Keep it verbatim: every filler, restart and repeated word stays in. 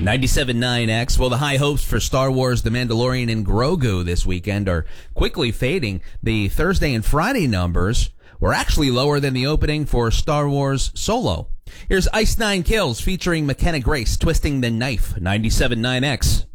ninety-seven point nine X. Well, the high hopes for Star Wars The Mandalorian and Grogu this weekend are quickly fading. The Thursday and Friday numbers were actually lower than the opening for Star Wars Solo. Here's Ice Nine Kills featuring McKenna Grace, Twisting the Knife, ninety-seven point nine X.